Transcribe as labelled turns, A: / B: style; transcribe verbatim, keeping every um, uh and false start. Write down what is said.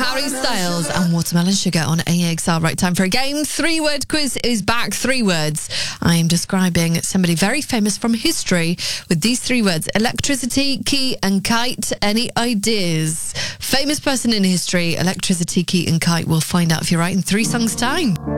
A: Harry Styles and Watermelon Sugar on A X R. Right, time for a game. Three-word quiz is back. Three words. I am describing somebody very famous from history with these three words: electricity, key, and kite. Any ideas? Famous person in history, electricity, key, and kite. We'll find out if you're right in three songs' time.